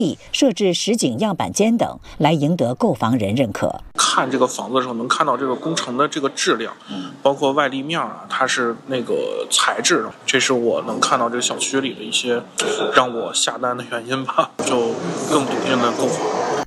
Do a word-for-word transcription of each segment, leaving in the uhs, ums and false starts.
设置实景样板间等，来赢得购房人认可。 看这个房子的时候，能看到这个工程的这个质量，包括外立面啊，它是那个材质的，这是我能看到这个小区里的一些让我下单的原因吧，就更笃定的购房。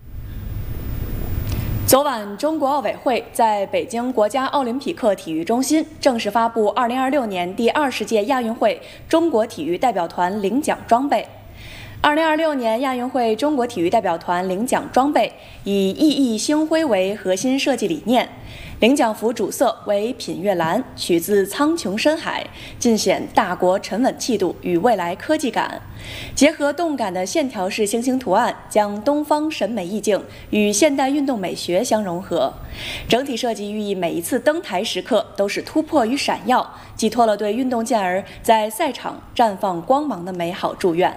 昨晚，中国奥委会在北京国家奥林匹克体育中心正式发布二零二六年第二十届亚运会中国体育代表团领奖装备。二零二六年亚运会中国体育代表团领奖装备以熠熠星辉为核心设计理念，领奖服主色为品悦蓝，取自苍穹深海，尽显大国沉稳气度与未来科技感。结合动感的线条式星星图案，将东方审美意境与现代运动美学相融合。整体设计寓意每一次登台时刻都是突破与闪耀，寄托了对运动健儿在赛场绽放光芒的美好祝愿。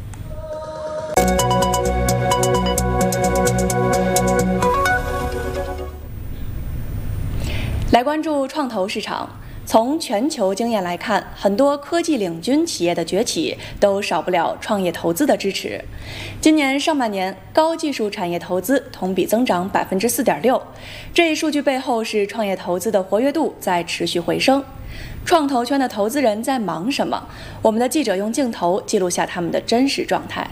来关注创投市场。从全球经验来看，很多科技领军企业的崛起都少不了创业投资的支持。今年上半年，高技术产业投资同比增长百分之四点六。这一数据背后是创业投资的活跃度在持续回升。创投圈的投资人在忙什么？我们的记者用镜头记录下他们的真实状态。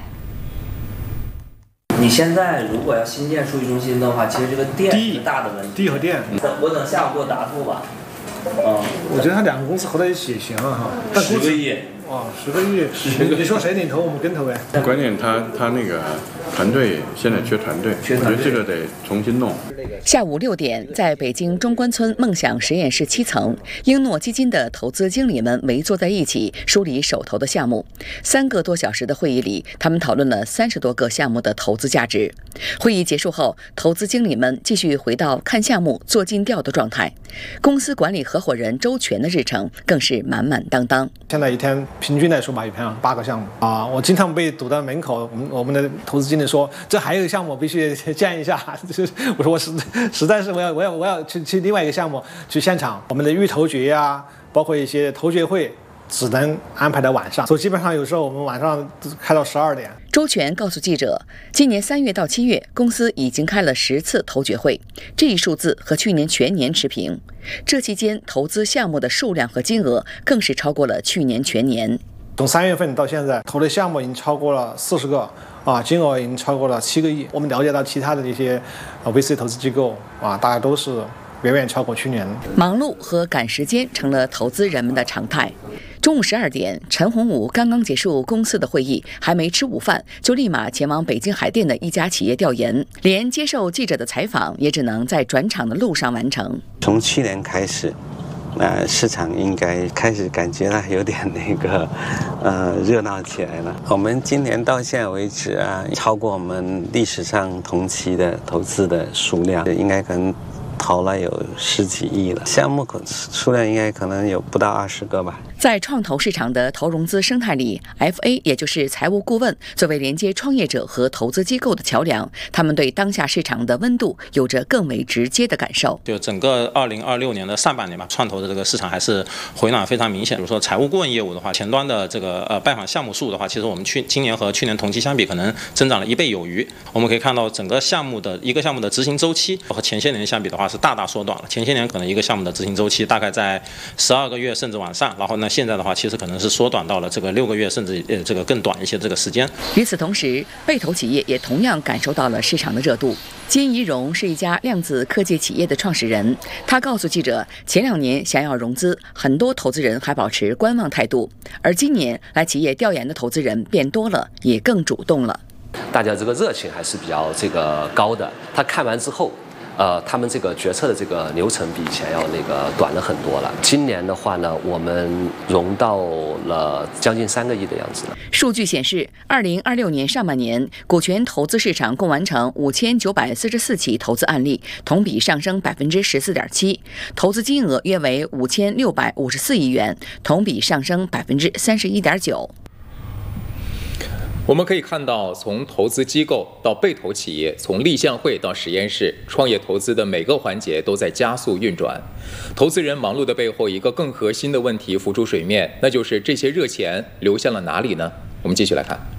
你现在如果要新建数据中心的话，其实这个电是大的问题。 地和电。 我等下午给我答复吧。 嗯，我觉得他两个公司合在一起也行啊哈。 十个亿。 哇，十个亿！你说谁领头，我们跟投呗。 关键他他那个团队现在缺团队，我觉得这个得重新弄。 下午六点，在北京中关村梦想实验室七层，英诺基金的投资经理们围坐在一起，梳理手头的项目。三个多小时的会议里，他们讨论了三十多个项目的投资价值。会议结束后，投资经理们继续回到看项目、做尽调的状态。公司管理合伙人周全的日程更是满满当当。 现在一天平均来说吧，一天八个项目啊，我经常被堵在门口。我们我们的投资经理说，这还有一个项目必须见一下。我说我实实在是我要我要我要去去另外一个项目去现场。我们的预投决啊，包括一些投决会，只能安排在晚上，所以基本上有时候我们晚上开到十二点。 周全告诉记者，今年三月到七月，公司已经开了十次投决会，这一数字和去年全年持平。这期间投资项目的数量和金额更是超过了去年全年。 从三月份到现在，投的项目已经超过了四十个啊，金额已经超过了七个亿。我们了解到其他的这些 V C 投资机构啊，大概都是远远超过去年。 忙碌和赶时间成了投资人们的常态。中午十二点，陈洪武刚刚结束公司的会议，还没吃午饭，就立马前往北京海淀的一家企业调研，连接受记者的采访也只能在转场的路上完成。 从去年开始，呃，市场应该开始感觉到有点那个，呃，热闹起来了。我们今年到现在为止啊，超过我们历史上同期的投资的数量，应该可能投了有十几亿了，项目数量应该可能有不到二十个吧。 在创投市场的投融资生态里 ，F A 也就是财务顾问，作为连接创业者和投资机构的桥梁，他们对当下市场的温度有着更为直接的感受。 就整个二零二六年的上半年吧，创投的这个市场还是回暖非常明显。比如说财务顾问业务的话，前端的这个呃拜访项目数的话，其实我们去今年和去年同期相比，可能增长了一倍有余。我们可以看到整个项目的一个项目的执行周期和前些年相比的话是大大缩短了。前些年可能一个项目的执行周期大概在十二个月甚至往上，然后呢现在的话其实可能是缩短到了这个六个月甚至呃这个更短一些这个时间。 与此同时，被投企业也同样感受到了市场的热度。金怡荣是一家量子科技企业的创始人，他告诉记者，前两年想要融资，很多投资人还保持观望态度，而今年来企业调研的投资人变多了，也更主动了。 大家这个热情还是比较这个高的，他看完之后。呃，他们这个决策的这个流程比以前要那个短了很多了。今年的话呢，我们融到了将近三个亿的样子了。 数据显示，二零二六年上半年，股权投资市场共完成五千九百四十四起投资案例，同比上升百分之十四点七，投资金额约为五千六百五十四亿元，同比上升百分之三十一点九。 我们可以看到，从投资机构到被投企业，从立项会到实验室，创业投资的每个环节都在加速运转。投资人忙碌的背后，一个更核心的问题浮出水面，那就是这些热钱流向了哪里呢？我们继续来看。